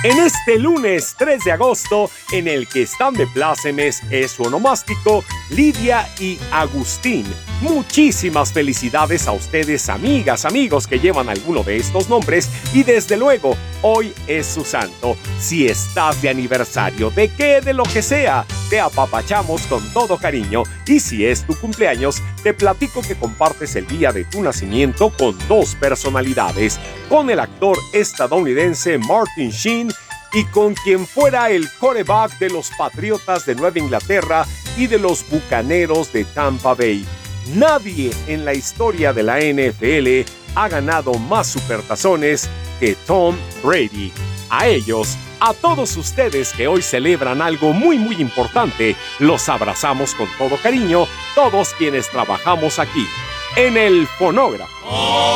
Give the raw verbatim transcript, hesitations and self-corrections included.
En este lunes tres de agosto, en el que están de plácemes es su onomástico, Lidia y Agustín. Muchísimas felicidades a ustedes, amigas, amigos que llevan alguno de estos nombres, y desde luego, hoy es su santo. Si estás de aniversario, de qué, de lo que sea, te apapachamos con todo cariño, y si es tu cumpleaños, te platico que compartes el día de tu nacimiento con dos personalidades, con el actor estadounidense Martin Sheen y con quien fuera el quarterback de los Patriotas de Nueva Inglaterra y de los Bucaneros de Tampa Bay. Nadie en la historia de la N F L ha ganado más supertazones que Tom Brady. A ellos, a todos ustedes que hoy celebran algo muy muy importante, los abrazamos con todo cariño, todos quienes trabajamos aquí, en el fonógrafo.